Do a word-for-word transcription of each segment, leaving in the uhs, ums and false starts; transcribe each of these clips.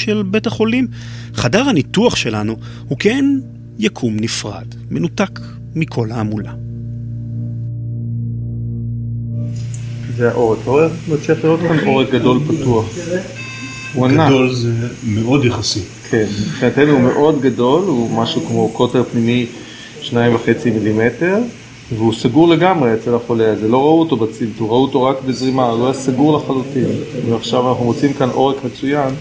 של בית החולים. חדר הניתוח שלנו הוא כן יקום נפרד, מנותק מכל העמולה. זה העורק, העורק מצליח לראות כאן עורק גדול פתוח. גדול זה מאוד יחסי. כן, מבחינתנו הוא מאוד גדול, הוא משהו כמו קוטר פנימי שניים וחצי מילימטר, והוא סגור לגמרי אצל החולה הזה, לא ראו אותו בצילטור, ראו אותו רק בזרימה, הוא היה סגור לחלוטין. ועכשיו אנחנו מוצאים כאן עורק מצוין,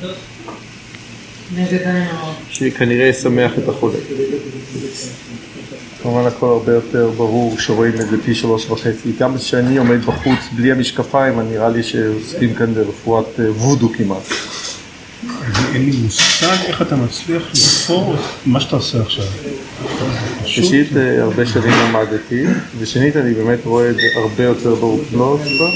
שכנראה ישמח את החולה. כמובן הכל הרבה יותר ברור שרואים את זה פי שלוש וחצי. גם כשאני עומד בחוץ בלי המשקפיים, אני נראה לי שעוסקים כאן ברפואת וודו כמעט. אין לי מושג איך אתה מצליח לפתור את מה שאתה עושה עכשיו. ראשית, הרבה שנים למדתי, ושנית אני באמת רואה את זה הרבה יותר ברור. לא,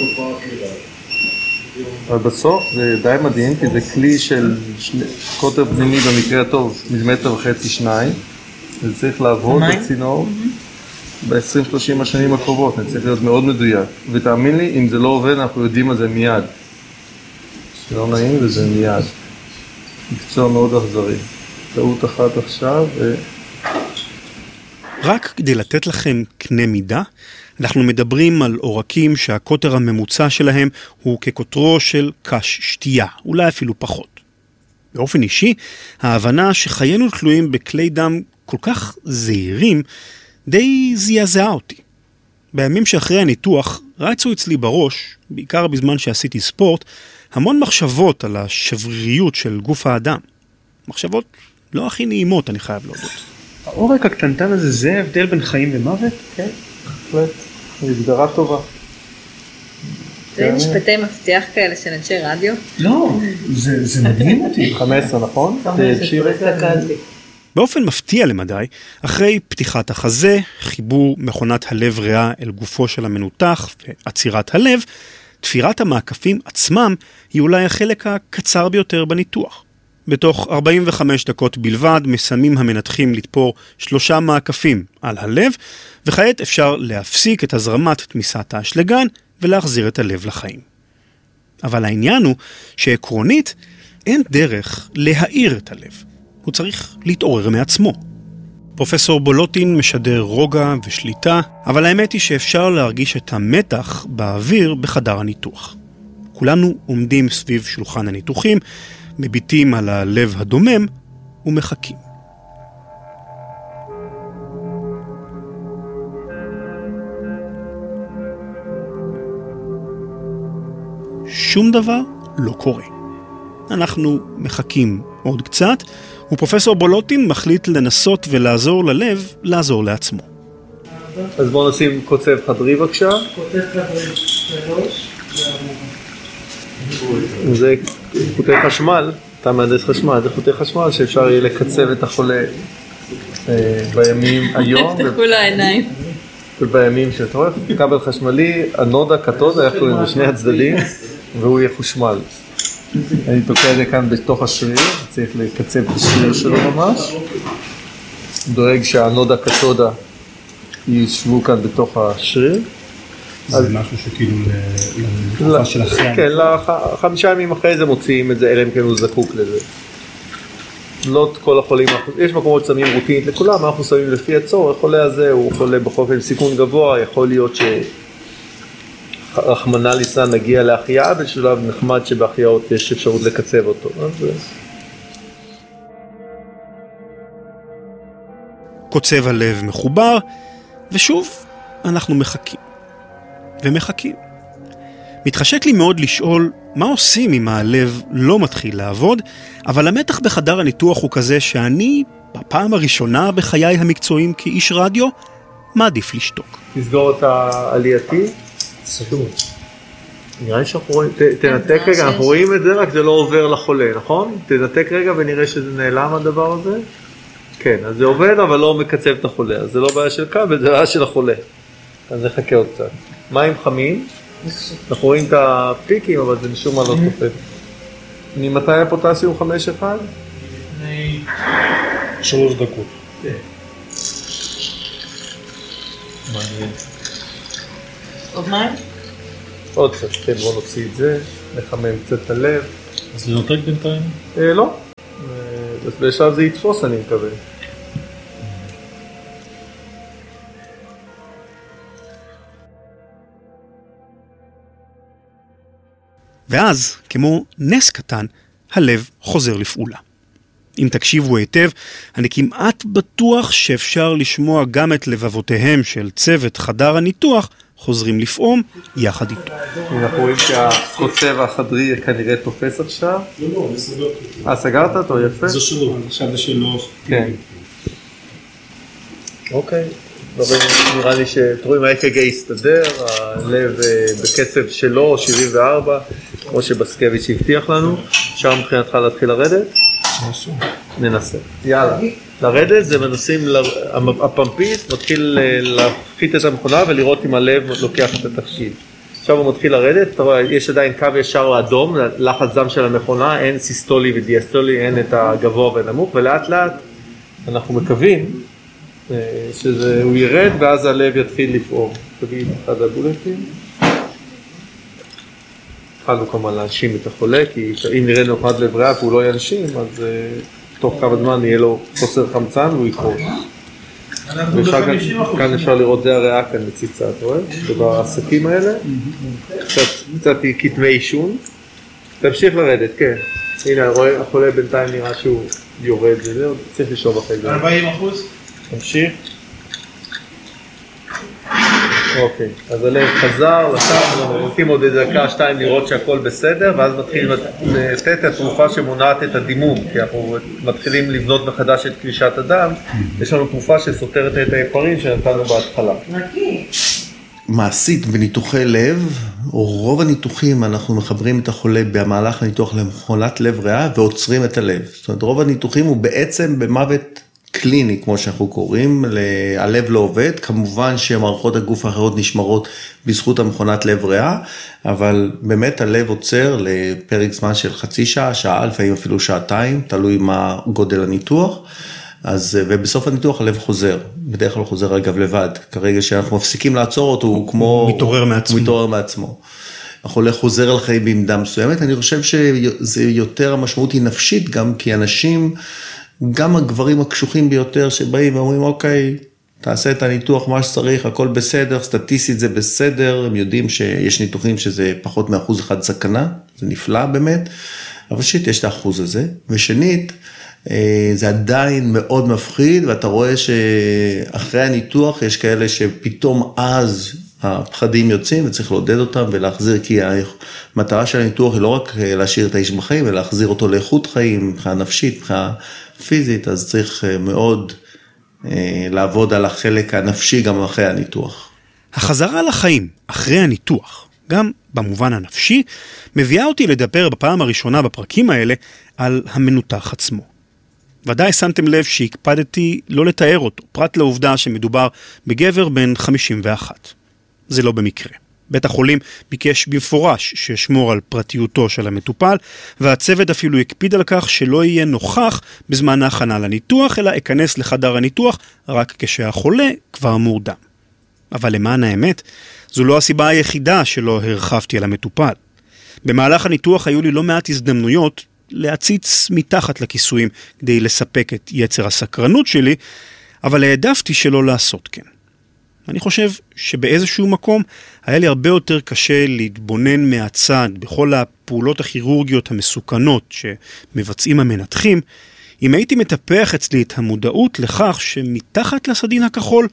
אבל בסוף זה די מדהים, כי זה כלי של קוטר פנימי במקרה הטוב, מילימטר וחצי שניים. זה צריך לעבוד בצינור ב-עשרים שלושים השנים הקרובות, זה צריך להיות מאוד מדויק. ותאמין לי, אם זה לא עובד, אנחנו יודעים על זה מיד. שלא נעים וזה מיד. מקצוע מאוד אכזרי. טעות אחת עכשיו ו... רק כדי לתת לכם קנה מידה, אנחנו מדברים על עורקים שהקוטר הממוצע שלהם הוא כקוטרו של קש שתייה, אולי אפילו פחות. באופן אישי, ההבנה שחיינו תלויים בכלי דם כל כך זהירים, די זעזעה אותי. בימים שאחרי הניתוח, רצו אצלי בראש, בעיקר בזמן שעשיתי ספורט, המון מחשבות על השבריריות של גוף האדם. מחשבות לא הכי נעימות, אני חייב להודות. העורק הקטנטן הזה, זה הבדל בין חיים ומוות? כן, בהחלט. זו הגדרה טובה. זה משפטי מפתח כאלה של אנשי רדיו? לא, זה מדהים אותי. חמש עשרה, נכון? באופן מפתיע למדי, אחרי פתיחת החזה, חיבור מכונת הלב ריאה אל גופו של המנותח ועצירת הלב, תפירת המעקפים עצמם היא אולי החלק הקצר ביותר בניתוח. בתוך ארבעים וחמש דקות בלבד מסיימים המנתחים לתפור שלושה מעקפים על הלב, וכעת אפשר להפסיק את הזרמת תמיסת האשלגן ולהחזיר את הלב לחיים. אבל העניין הוא שעקרונית אין דרך להאיר את הלב. הוא צריך להתעורר מעצמו. פרופסור בולוטין משדר רוגע ושליטה, אבל האמת היא שאפשר להרגיש את המתח באוויר בחדר הניתוח. כולנו עומדים סביב שולחן הניתוחים, מביטים על הלב הדומם ומחכים. שום דבר לא קורה. אנחנו מחכים עוד קצת, ופרופסור בולוטין מחליט לנסות ולעזור ללב, לעזור לעצמו. אז בואו נשים קוצב חדרי בבקשה. קוצב חדרי שלוש, זה חוטי חשמל, אתה מהנדס חשמל, זה חוטי חשמל שאפשר יהיה לקצב את החולה בימים היום. תפתחו לו העיניים. ובימים שאתה רואה, כבל חשמלי, הנודה, קתודה, איך קוראים בשני הצדדים, והוא יהיה חושמל. אני תוקע את זה כאן בתוך השריר, צריך לקצב את השריר שלו ממש. דואג שהנודה, קתודה, ישבו כאן בתוך השריר. זה משהו שכאילו לניתוחה של אחרי. כן, חמישה ימים אחרי זה מוציאים את זה, אלא אם כן הוא זקוק לזה. לא את כל החולים, יש מקומות ששמים רוטינית לכולם, אנחנו שמים לפי הצורך, החולה הזה הוא חולה בחוף עם סיכון גבוה, יכול להיות שרחמנא ליצלן נגיע להחייאה, בשלב נחמד שבהחייאות יש אפשרות לקצב אותו. קוצב הלב מחובר, ושוב אנחנו מחכים. ומחכים. מתחשק לי מאוד לשאול מה עושים אם הלב לא מתחיל לעבוד, אבל המתח בחדר הניתוח הוא כזה שאני, בפעם הראשונה בחיי המקצועיים כאיש רדיו, מעדיף לשתוק. תסגור את העלייתי. סגור. נראה לי שאנחנו רואים, תנתק רגע, אנחנו רואים את זה, רק זה לא עובר לחולה, נכון? תנתק רגע ונראה שזה נעלם הדבר הזה. כן, אז זה עובד, אבל לא מקצב את החולה. אז זה לא בעיה של כבל, זה בעיה של החולה. אז נחכה עוד קצת. מים חמים. אנחנו רואים את הפיקים, אבל זה משום מה לא תופד. ממתי הפוטסיום חמש אחד? לפני שלוש דקות. כן. מעניין. עוד מים? עוד קצת, כן, בואו נוציא את זה, נחמם קצת את הלב. אז לנותק בינתיים? אה, לא. אז בשלב זה יתפוס, אני מקווה. ואז, כמו נס קטן, הלב חוזר לפעולה. אם תקשיבו היטב, אני כמעט בטוח שאפשר לשמוע גם את לבבותיהם של צוות חדר הניתוח חוזרים לפעום יחד איתו. אנחנו רואים שהקוצב החדרי כנראה תופס עכשיו. לא, לא, אני סגרתי. אה, סגרת אותו? יפה. זה שלו, עכשיו זה שלו. כן. אוקיי. נראה לי שתראו אם ה-אי קי ג'י יסתדר, הלב בקצב שלו, שבעים וארבע, כמו שבסקביץ' הבטיח לנו. אפשר מבחינתך להתחיל לרדת? ננסה. יאללה. לרדת זה מנסים, הפמפיסט מתחיל להפחית את המכונה ולראות אם הלב לוקח את התפקיד. עכשיו הוא מתחיל לרדת, אתה רואה, יש עדיין קו ישר לאדום, לחץ דם של המכונה, אין סיסטולי ודיאסטולי, אין את הגבוה והנמוך, ולאט לאט אנחנו מקווים שהוא ירד ואז הלב יתחיל לפעום. תגיד, אחד הבולטים. התחלנו כמובן להנשים את החולה, כי אם נראה נוחד לב ריאה והוא לא ינשים, אז תוך כמה זמן יהיה לו חוסר חמצן והוא יקרוס. כאן אפשר לראות, זה הריאה כאן מציצה, אתה רואה? ובעסקים האלה, קצת כתמי עישון. תמשיך לרדת, כן. הנה, החולה בינתיים נראה שהוא יורד, זה צריך לשאוב אחרי זה. ארבעים אחוז? תמשיך. אוקיי, אז הלב חזר, אנחנו רוצים עוד דקה, שתיים לראות שהכל בסדר, ואז מתחילים לתת את התרופה שמונעת את הדימום, כי אנחנו מתחילים לבנות מחדש את קלישת הדם, יש לנו תרופה שסותרת את היפרים שנתנו בהתחלה. מעשית בניתוחי לב, או רוב הניתוחים אנחנו מחברים את החולה במהלך הניתוח למכונת לב ריאה ועוצרים את הלב. זאת אומרת, רוב הניתוחים הוא בעצם במוות קליני, כמו שאנחנו קוראים, הלב לא עובד, כמובן שמערכות הגוף האחרות נשמרות בזכות המכונת לב ריאה, אבל באמת הלב עוצר לפרק זמן של חצי שעה, שעה, לפעמים אפילו שעתיים, תלוי מה גודל הניתוח, אז, ובסוף הניתוח הלב חוזר, בדרך כלל חוזר אגב לבד, כרגע שאנחנו מפסיקים לעצור אותו, הוא כמו... מתעורר מעצמו. מתעורר מעצמו. החולה חוזר על חיים בעמדה מסוימת, אני חושב שזה יותר המשמעות היא נפשית, גם כי אנשים... גם הגברים הקשוחים ביותר שבאים ואומרים, אוקיי, תעשה את הניתוח מה שצריך, הכל בסדר, סטטיסטית זה בסדר, הם יודעים שיש ניתוחים שזה פחות מאחוז אחד סכנה, זה נפלא באמת, אבל שיט, יש את האחוז הזה, ושנית, זה עדיין מאוד מפחיד, ואתה רואה שאחרי הניתוח יש כאלה שפתאום אז הפחדים יוצאים, וצריך לעודד אותם ולהחזיר, כי המטרה של הניתוח היא לא רק להשאיר את האיש בחיים, אלא להחזיר אותו לאיכות חיים, מבחינה נפשית, מבחינה פיזית, אז צריך מאוד אה, לעבוד על החלק הנפשי גם אחרי הניתוח. החזרה לחיים אחרי הניתוח, גם במובן הנפשי, מביאה אותי לדבר בפעם הראשונה בפרקים האלה על המנותח עצמו. ודאי שמתם לב שהקפדתי לא לתאר אותו, פרט לעובדה שמדובר בגבר בן חמישים ואחת. זה לא במקרה. בית החולים ביקש במפורש שישמור על פרטיותו של המטופל, והצוות אפילו הקפיד על כך שלא יהיה נוכח בזמן ההכנה לניתוח, אלא יכנס לחדר הניתוח רק כשהחולה כבר מורדם. אבל למען האמת, זו לא הסיבה היחידה שלא הרחבתי על המטופל. במהלך הניתוח היו לי לא מעט הזדמנויות להציץ מתחת לכיסויים כדי לספק את יצר הסקרנות שלי, אבל העדפתי שלא לעשות כן. אני חושב שבאיזשהו מקום היה לי הרבה יותר קשה להתבונן מהצד בכל הפעולות הכירורגיות המסוכנות שמבצעים המנתחים, אם הייתי מטפח אצלי את המודעות לכך שמתחת לסדין הכחול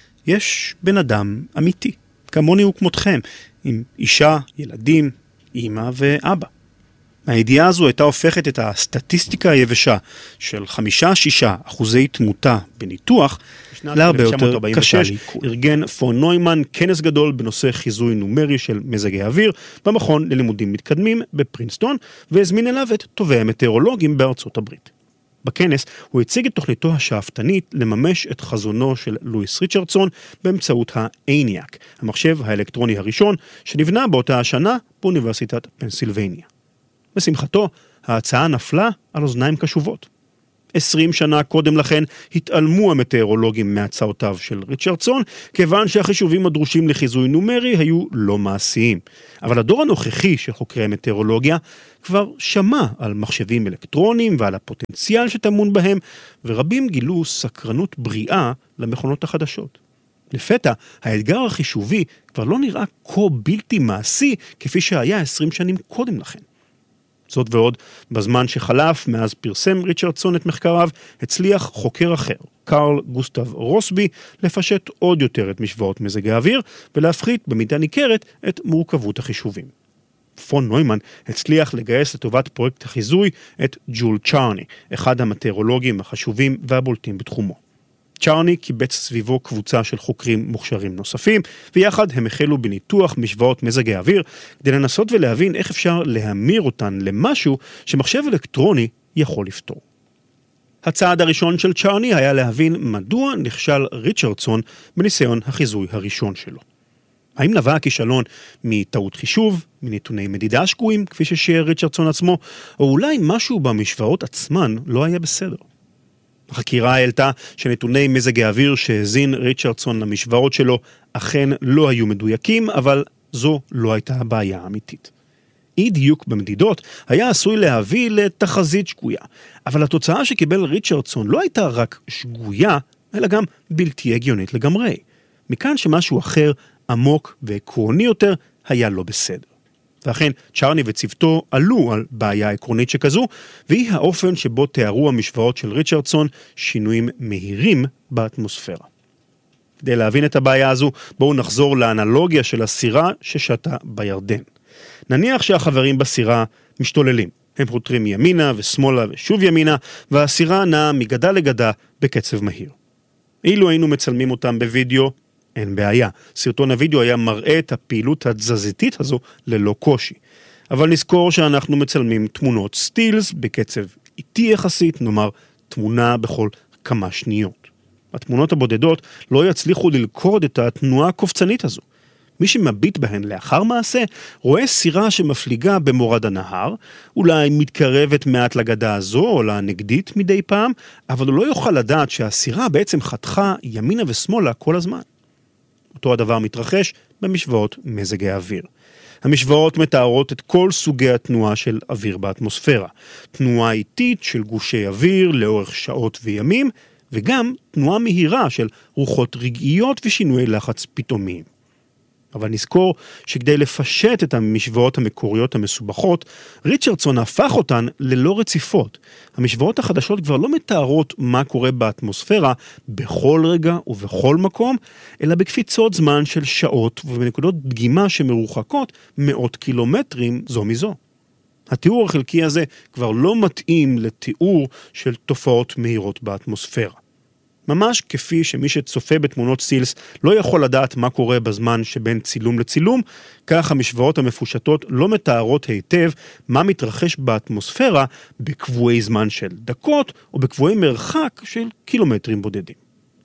יש בן אדם אמיתי, כמוני וכמותכם, עם אישה, ילדים, אמא ואבא. הידיעה הזו הייתה הופכת את הסטטיסטיקה היבשה של חמישה שישה אחוזי תמותה בניתוח להרבה יותר קשה. ארגן פון נוימן כנס גדול בנושא חיזוי נומרי של מזגי אוויר במכון ללימודים מתקדמים בפרינסטון, והזמין אליו את טובי המטאורולוגים בארצות הברית. בכנס הוא הציג את תוכניתו השאפתנית לממש את חזונו של לואיס ריצ'רדסון באמצעות האניאק, המחשב האלקטרוני הראשון שנבנה באותה השנה באוניברסיטת פנסילבניה. בשמחתו, ההצעה נפלה על אוזניים קשובות. עשרים שנה קודם לכן התעלמו המטאורולוגים מהצעותיו של ריצ'רדסון, כיוון שהחישובים הדרושים לחיזוי נומרי היו לא מעשיים. אבל הדור הנוכחי של חוקרי מטאורולוגיה כבר שמע על מחשבים אלקטרונים ועל הפוטנציאל שטמון בהם, ורבים גילו סקרנות בריאה למכונות החדשות. לפתע, האתגר החישובי כבר לא נראה כה בלתי מעשי כפי שהיה עשרים שנים קודם לכן. זאת ועוד, בזמן שחלף מאז פרסם ריצ'רדסון את מחקריו, הצליח חוקר אחר, קרל גוסטב רוסבי, לפשט עוד יותר את משוואות מזג האוויר ולהפחית במידה ניכרת את מורכבות החישובים. פון נוימן הצליח לגייס לטובת פרויקט החיזוי את ג'ול צ'ארני, אחד המטאורולוגים החשובים והבולטים בתחומו. צ'ארני קיבץ סביבו קבוצה של חוקרים מוכשרים נוספים, ויחד הם החלו בניתוח משוואות מזג האוויר, כדי לנסות ולהבין איך אפשר להמיר אותן למשהו שמחשב אלקטרוני יכול לפתור. הצעד הראשון של צ'ארני היה להבין מדוע נכשל ריצ'רדסון בניסיון החיזוי הראשון שלו. האם נבע הכישלון מטעות חישוב, מנתוני מדידה שקועים, כפי ששיער ריצ'רדסון עצמו, או אולי משהו במשוואות עצמן לא היה בסדר? החקירה העלתה שנתוני מזג האוויר שהזין ריצ'רדסון למשוואות שלו אכן לא היו מדויקים, אבל זו לא הייתה הבעיה האמיתית. אי דיוק במדידות היה עשוי להביא לתחזית שגויה, אבל התוצאה שקיבל ריצ'רדסון לא הייתה רק שגויה, אלא גם בלתי הגיונית לגמרי. מכאן שמשהו אחר, עמוק ועקרוני יותר, היה לא בסדר. ואכן, צ'ארני וצוותו עלו על בעיה עקרונית שכזו, והיא האופן שבו תיארו המשוואות של ריצ'רדסון שינויים מהירים באטמוספירה. כדי להבין את הבעיה הזו, בואו נחזור לאנלוגיה של הסירה ששטה בירדן. נניח שהחברים בסירה משתוללים. הם חותרים ימינה ושמאלה ושוב ימינה, והסירה נעה מגדה לגדה בקצב מהיר. אילו היינו מצלמים אותם בווידאו, אין בעיה. סרטון הווידאו היה מראה את הפעילות התזזיתית הזו ללא קושי. אבל נזכור שאנחנו מצלמים תמונות סטילס בקצב איטי יחסית, נאמר תמונה בכל כמה שניות. התמונות הבודדות לא יצליחו ללכוד את התנועה הקופצנית הזו. מי שמביט בהן לאחר מעשה, רואה סירה שמפליגה במורד הנהר, אולי מתקרבת מעט לגדה הזו או לנגדית מדי פעם, אבל הוא לא יוכל לדעת שהסירה בעצם חתכה ימינה ושמאלה כל הזמן. אותו הדבר מתרחש במשוואות מזג האוויר. המשוואות מתארות את כל סוגי התנועה של אוויר באטמוספירה. תנועה איטית של גושי אוויר לאורך שעות וימים, וגם תנועה מהירה של רוחות רגעיות ושינויי לחץ פתאומיים. אבל נזכור שכדי לפשט את המשוואות המקוריות המסובכות, ריצ'רדסון הפך אותן ללא רציפות. המשוואות החדשות כבר לא מתארות מה קורה באטמוספירה בכל רגע ובכל מקום, אלא בקפיצות זמן של שעות ובנקודות דגימה שמרוחקות מאות קילומטרים זו מזו. התיאור החלקי הזה כבר לא מתאים לתיאור של תופעות מהירות באטמוספירה. ממש כפי שמי שצופה בתמונות סטילס לא יכול לדעת מה קורה בזמן שבין צילום לצילום, כך המשוואות המפושטות לא מתארות היטב מה מתרחש באטמוספירה בקבועי זמן של דקות או בקבועי מרחק של קילומטרים בודדים.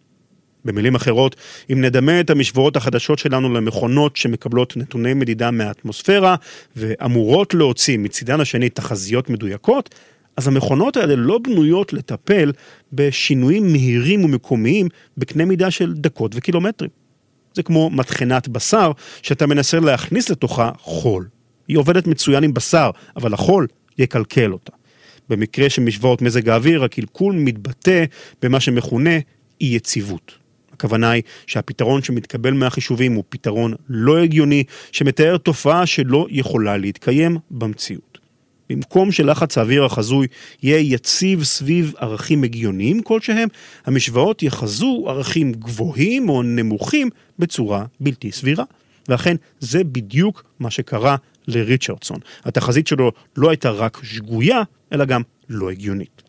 במילים אחרות, אם נדמה את המשוואות החדשות שלנו למכונות שמקבלות נתוני מדידה מהאטמוספירה ואמורות להוציא מצידן השני תחזיות מדויקות, אז המכונות האלה לא בנויות לטפל בשינויים מהירים ומקומיים בקנה מידה של דקות וקילומטרים. זה כמו מתחנת בשר שאתה מנסה להכניס לתוכה חול. היא עובדת מצוין עם בשר, אבל החול יקלקל אותה. במקרה של משוואות מזג האוויר, הקלקול מתבטא במה שמכונה אי יציבות. הכוונה היא שהפתרון שמתקבל מהחישובים הוא פתרון לא הגיוני, שמתאר תופעה שלא יכולה להתקיים במציאות. במקום שלחץ האוויר החזוי יהיה יציב סביב ערכים הגיוניים כלשהם, המשוואות יחזו ערכים גבוהים או נמוכים בצורה בלתי סבירה. ואכן זה בדיוק מה שקרה לריצ'רדסון. התחזית שלו לא הייתה רק שגויה, אלא גם לא הגיונית.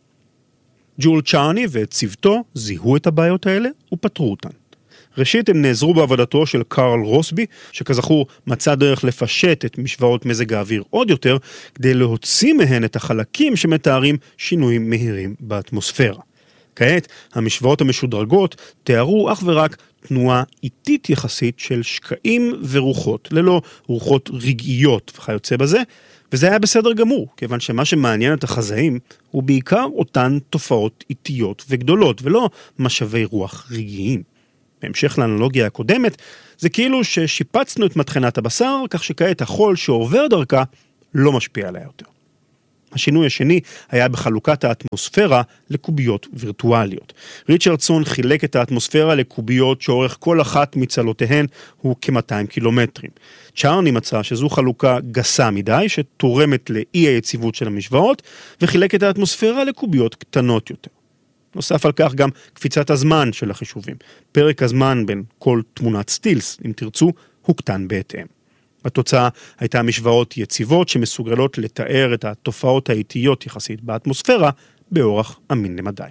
ג'ול צ'ארני וצוותו זיהו את הבעיות האלה ופתרו אותן. ראשית הם נעזרו בעבודתו של קרל רוסבי, שכזכור מצא דרך לפשט את משוואות מזג האוויר עוד יותר, כדי להוציא מהן את החלקים שמתארים שינויים מהירים באטמוספירה. כעת, המשוואות המשודרגות תיארו אך ורק תנועה איטית יחסית של שקעים ורוחות, ללא רוחות רגעיות וכיוצא בזה, וזה היה בסדר גמור, כיוון שמה שמעניין את החזאים הוא בעיקר אותן תופעות איטיות וגדולות, ולא משאבי רוח רגעיים. בהמשך לאנלוגיה הקודמת, זה כאילו ששיפצנו את מטחנת הבשר, כך שכעת החול שעובר דרכה לא משפיע עליה יותר. השינוי השני היה בחלוקת האטמוספירה לקוביות וירטואליות. ריצ'רדסון חילק את האטמוספירה לקוביות שאורך כל אחת מצלותיהן הוא כ-מאתיים קילומטרים. צ'ארני מצא שזו חלוקה גסה מדי שתורמת לאי היציבות של המשוואות, וחילק את האטמוספירה לקוביות קטנות יותר. נוסף על כך גם קפיצת הזמן של החישובים. פרק הזמן בין כל תמונת סטילס, אם תרצו, הוקטן בהתאם. התוצאה הייתה משוואות יציבות שמסוגלות לתאר את התופעות האיטיות יחסית באטמוספירה באורח אמין למדי.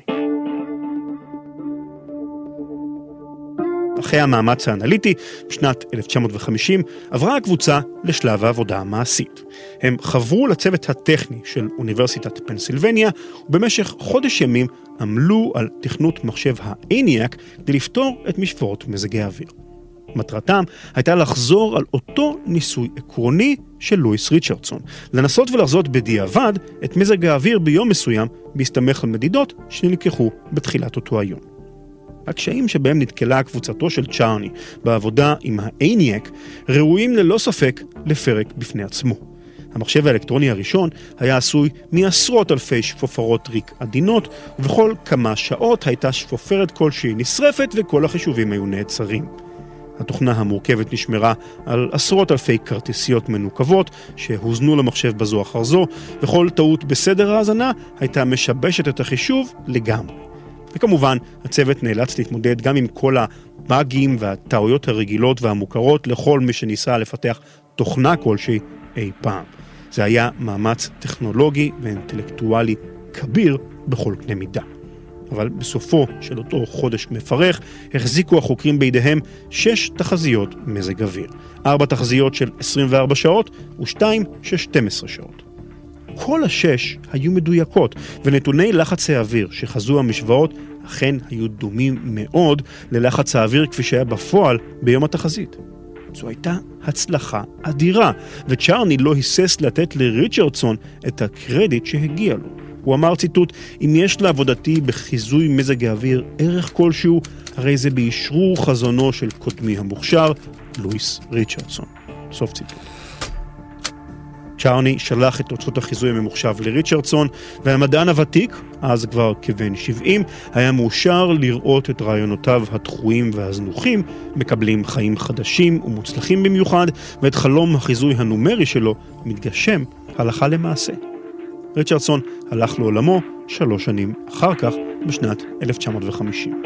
אחרי המאמץ האנליטי, בשנת אלף תשע מאות וחמישים, עברה הקבוצה לשלב העבודה המעשית. הם חברו לצוות הטכני של אוניברסיטת פנסילבניה, ובמשך חודש ימים עמלו על תכנות מחשב האניאק כדי לפתור את משוואות מזגי האוויר. מטרתם הייתה לחזור על אותו ניסוי עקרוני של לואיס ריצ'רדסון, לנסות ולחזות בדיעבד את מזג האוויר ביום מסוים בהסתמך על מדידות שנלקחו בתחילת אותו היום. הקשיים שבהם נתקלה קבוצתו של צ'ארני בעבודה עם האניאק ראויים ללא ספק לפרק בפני עצמו. המחשב האלקטרוני הראשון היה עשוי מעשרות אלפי שפופרות ריק עדינות, ובכל כמה שעות הייתה שפופרת כלשהי נשרפת וכל החישובים היו נעצרים. התוכנה המורכבת נשמרה על עשרות אלפי כרטיסיות מנוקבות שהוזנו למחשב בזו אחר זו, וכל טעות בסדר ההאזנה הייתה משבשת את החישוב לגמרי. וכמובן, הצוות נאלץ להתמודד גם עם כל הבאגים והטעויות הרגילות והמוכרות לכל מי שניסה לפתח תוכנה כלשהי אי פעם. זה היה מאמץ טכנולוגי ואינטלקטואלי כביר בכל קנה מידה. אבל בסופו של אותו חודש מפרך, החזיקו החוקרים בידיהם שש תחזיות מזג אוויר. ארבע תחזיות של עשרים וארבע שעות ושתיים של שתים עשרה שעות. כל השש היו מדויקות, ונתוני לחץ האוויר שחזו המשוואות אכן היו דומים מאוד ללחץ האוויר כפי שהיה בפועל ביום התחזית. זו הייתה הצלחה אדירה, וצ'ארני לא היסס לתת לריצ'רדסון את הקרדיט שהגיע לו. הוא אמר ציטוט, אם יש לעבודתי בחיזוי מזג האוויר ערך כלשהו, הרי זה באשרור חזונו של קודמי המוכשר, לואיס ריצ'רדסון. סוף ציטוט. צ'ארני שלח את תוצאות החיזוי הממוחשב לריצ'רדסון, והמדען הוותיק, אז כבר כבן שבעים, היה מאושר לראות את רעיונותיו הדחויים והזנוחים, מקבלים חיים חדשים ומוצלחים במיוחד, ואת חלום החיזוי הנומרי שלו מתגשם הלכה למעשה. ריצ'רדסון הלך לעולמו שלוש שנים אחר כך, בשנת אלף תשע מאות וחמישים.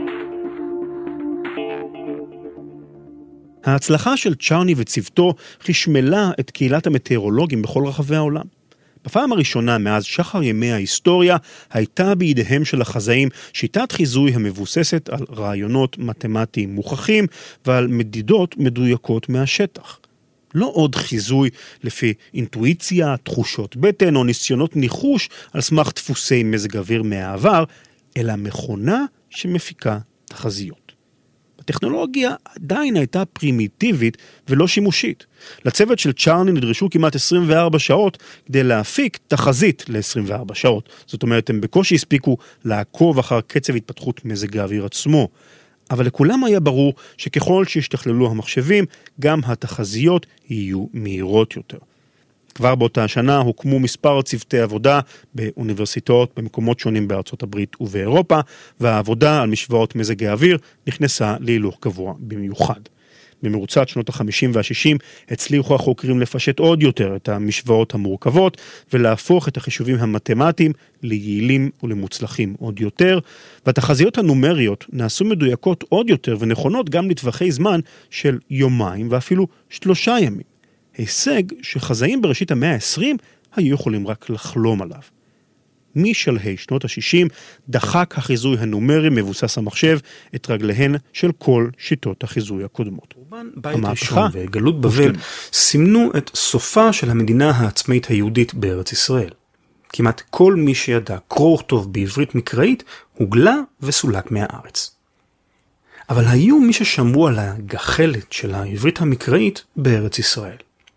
ההצלחה של צ'ארני וצוותו חשמלה את קהילת המטאורולוגים בכל רחבי העולם. בפעם הראשונה מאז שחר ימי ההיסטוריה הייתה בידיהם של החזאים שיטת חיזוי המבוססת על רעיונות מתמטיים מוכחים ועל מדידות מדויקות מהשטח. לא עוד חיזוי לפי אינטואיציה, תחושות בטן או ניסיונות ניחוש על סמך דפוסי מזג אוויר מהעבר, אלא מכונה שמפיקה תחזיות. הטכנולוגיה עדיין הייתה פרימיטיבית ולא שימושית. לצוות של צ'ארני נדרשו כמעט עשרים וארבע שעות כדי להפיק תחזית ל-עשרים וארבע שעות. זאת אומרת, הם בקושי הספיקו לעקוב אחר קצב התפתחות מזג האוויר עצמו. אבל לכולם היה ברור שככל שהשתכללו המחשבים, גם התחזיות יהיו מהירות יותר. כבר באותה השנה הוקמו מספר צוותי עבודה באוניברסיטאות במקומות שונים בארצות הברית ובאירופה, והעבודה על משוואות מזג האוויר נכנסה להילוך גבוה במיוחד. במרוצת שנות ה-חמישים וה-שישים הצליחו החוקרים לפשט עוד יותר את המשוואות המורכבות ולהפוך את החישובים המתמטיים ליעילים ולמוצלחים עוד יותר, והתחזיות הנומריות נעשו מדויקות עוד יותר ונכונות גם לטווחי זמן של יומיים ואפילו שלושה ימים. הישג שחזאים בראשית המאה ה-עשרים היו יכולים רק לחלום עליו. משלהי שנות ה-שישים דחק החיזוי הנומרי מבוסס המחשב את רגליהן של כל שיטות החיזוי הקודמות. בית ראשון וגלות בבל סימנו את סופה של המדינה העצמאית היהודית בארץ ישראל. כמעט כל מי שידע קרוא וכתוב בעברית מקראית הוגלה וסולק מהארץ. אבל היו מי ששמרו על הגחלת של העברית המקראית בארץ ישראל.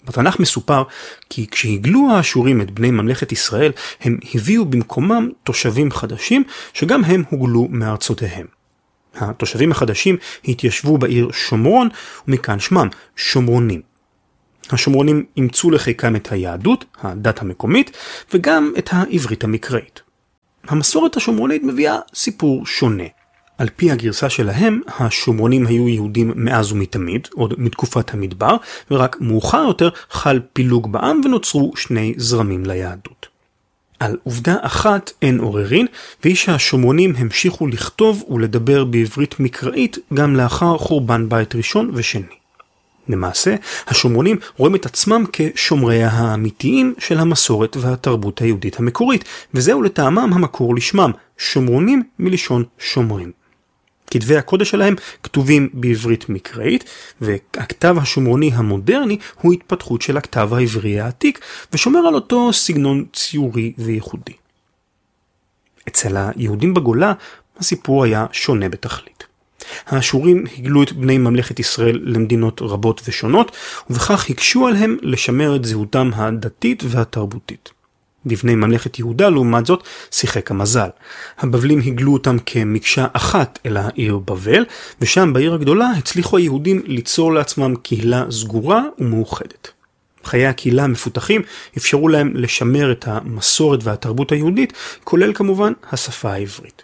בתנ"ך מסופר כי כשהגלו האשורים את בני ממלכת ישראל, הם הביאו במקומם תושבים חדשים שגם הם הוגלו מארצותיהם. התושבים החדשים התיישבו בעיר שומרון, ומכאן שמם שומרונים. השומרונים אימצו לחיקם את היהדות, הדת המקומית, וגם את העברית המקראית. המסורת השומרונית מביאה סיפור שונה. על פי הגרסה שלהם, השומרונים היו יהודים מאז ומתמיד, עוד מתקופת המדבר, ורק מאוחר יותר חל פילוג בעם ונוצרו שני זרמים ליהדות. על עובדה אחת אין עוררין, והיא שהשומרונים המשיכו לכתוב ולדבר בעברית מקראית גם לאחר חורבן בית ראשון ושני. למעשה, השומרונים רואים את עצמם כשומריה האמיתיים של המסורת והתרבות היהודית המקורית, וזהו לטעמם המקור לשמם, שומרונים מלשון שומרים. כתבי הקודש שלהם כתובים בעברית מקראית, והכתב השומרוני המודרני הוא התפתחות של הכתב העברי העתיק, ושומר על אותו סגנון ציורי וייחודי. אצל היהודים בגולה הסיפור היה שונה בתכלית. האשורים הגלו את בני ממלכת ישראל למדינות רבות ושונות, ובכך הקשו עליהם לשמר את זהותם הדתית והתרבותית. בבני ממלכת יהודה לעומת זאת שיחק המזל. הבבלים הגלו אותם כמקשה אחת אל העיר בבל, ושם בעיר הגדולה הצליחו היהודים ליצור לעצמם קהילה סגורה ומאוחדת. חיי הקהילה המפותחים אפשרו להם לשמר את המסורת והתרבות היהודית, כולל כמובן השפה העברית.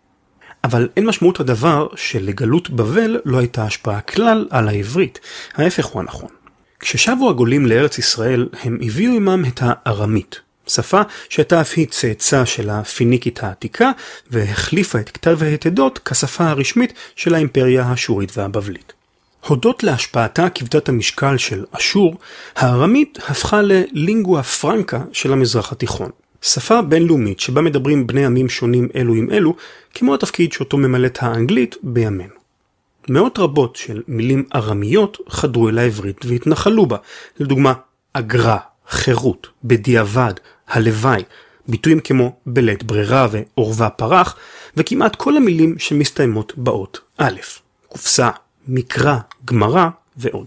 אבל אין משמעות הדבר שלגלות בבל לא הייתה השפעה כלל על העברית. ההפך הוא הנכון. כששבו הגולים לארץ ישראל, הם הביאו עמם את הארמית, שפה שהייתה אף היא צאצא של הפיניקית העתיקה, והחליפה את כתב היתדות כשפה הרשמית של האימפריה האשורית והבבלית. הודות להשפעתה כבדת המשקל של אשור, הארמית הפכה ללינגואה פרנקה של המזרח התיכון. שפה בינלאומית שבה מדברים בני עמים שונים אלו עם אלו, כמו התפקיד שאותו ממלאת האנגלית בימינו. מאות רבות של מילים ארמיות חדרו אל העברית והתנחלו בה, לדוגמה אגרה, חירות, בדיעבד, הלוואי, ביטויים כמו בלית ברירה ועורבה פרח, וכמעט כל המילים שמסתיימות באות א', קופסה, מקרא, גמרא ועוד.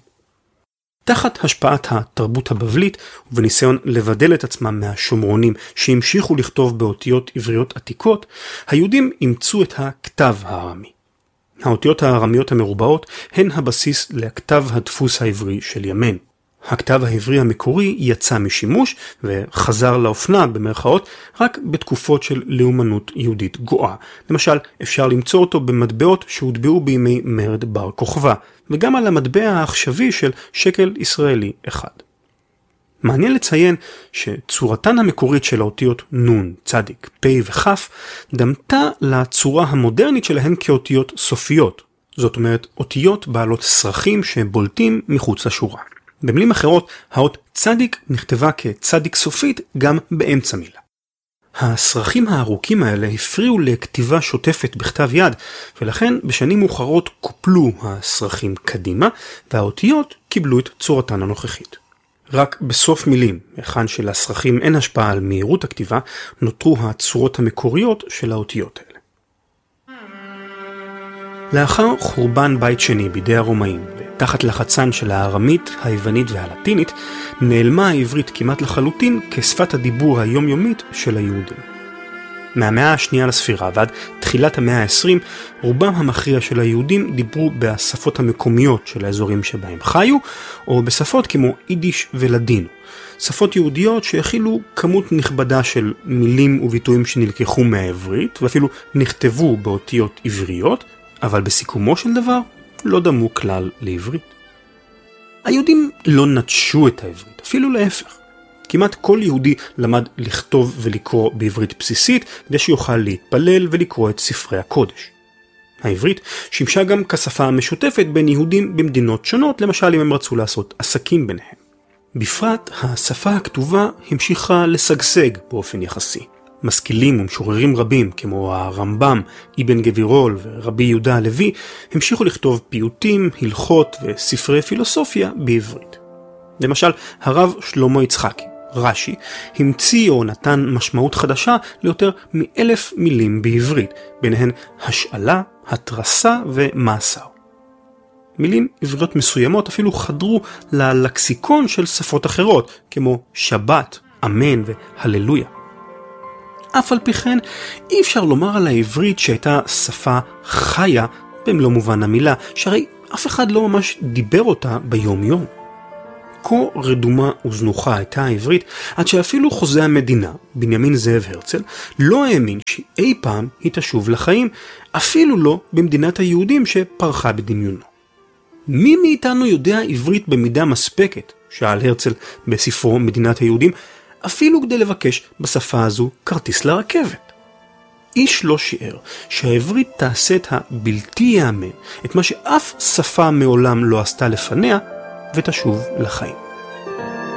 תחת השפעת התרבות הבבלית ובניסיון לבדל את עצמם מהשומרונים שהמשיכו לכתוב באותיות עבריות עתיקות, היהודים אימצו את הכתב הארמי. האותיות הארמיות המרובעות הן הבסיס לכתב הדפוס העברי של ימינו. הכתב העברי המקורי יצא משימוש וחזר לאופנה במרכאות רק בתקופות של לאומנות יהודית גואה. למשל, אפשר למצוא אותו במטבעות שהוטבעו בימי מרד בר כוכבא, וגם על המטבע העכשווי של שקל ישראלי אחד. מעניין לציין שצורתן המקורית של האותיות נון, צדיק, פי וחף דמתה לצורה המודרנית שלהן כאותיות סופיות. זאת אומרת, אותיות בעלות סרחים שבולטים מחוץ לשורה. במילים אחרות, האות צדיק נכתבה כצדיק סופית גם באמצע מילה. הסרחים הארוכים האלה הפריעו לכתיבה שוטפת בכתב יד, ולכן בשנים מאוחרות קופלו הסרחים קדימה, והאותיות קיבלו את צורתן הנוכחית. רק בסוף מילים, היכן שלסרחים אין השפעה על מהירות הכתיבה, נותרו הצורות המקוריות של האותיות האלה. לאחר חורבן בית שני בידי הרומאים, ותחת לחצן של הארמית, היוונית והלטינית, נעלמה העברית כמעט לחלוטין כשפת הדיבור היומיומית של היהודים. מהמאה השנייה לספירה ועד תחילת המאה ה-עשרים, רובם המכריע של היהודים דיברו בשפות המקומיות של האזורים שבהם חיו, או בשפות כמו יידיש ולדינו. שפות יהודיות שהכילו כמות נכבדה של מילים וביטויים שנלקחו מהעברית, ואפילו נכתבו באותיות עבריות, אבל בסיכומו של דבר לא דמו כלל לעברית. היהודים לא נטשו את העברית, אפילו להפך. כמעט כל יהודי למד לכתוב ולקרוא בעברית בסיסית, כדי שיוכל להתפלל ולקרוא את ספרי הקודש. העברית שימשה גם כשפה המשותפת בין יהודים במדינות שונות, למשל אם הם רצו לעשות עסקים ביניהם. בפרט, השפה הכתובה המשיכה לשגשג באופן יחסי. משכילים ומשוררים רבים, כמו הרמב"ם, אבן גבירול ורבי יהודה הלוי, המשיכו לכתוב פיוטים, הלכות וספרי פילוסופיה בעברית. למשל, הרב שלמה יצחקי, רש"י, המציא או נתן משמעות חדשה ליותר מאלף מילים בעברית, ביניהן השאלה, התרסה ומאסר. מילים עבריות מסוימות אפילו חדרו ללקסיקון של שפות אחרות, כמו שבת, אמן והללויה. אף על פי כן, אי אפשר לומר על העברית שהייתה שפה חיה במלוא מובן המילה, שהרי אף אחד לא ממש דיבר אותה ביום יום. כה רדומה וזנוחה הייתה העברית, עד שאפילו חוזה המדינה, בנימין זאב הרצל, לא האמין שאי פעם היא תשוב לחיים, אפילו לא במדינת היהודים שפרחה בדמיונו. מי מאיתנו יודע עברית במידה מספקת, שאל הרצל בספרו מדינת היהודים, אפילו כדי לבקש בשפה הזו כרטיס לרכבת. איש לא שיער שהעברית תעשה את הבלתי יאמן, את מה שאף שפה מעולם לא עשתה לפניה, ותשוב לחיים.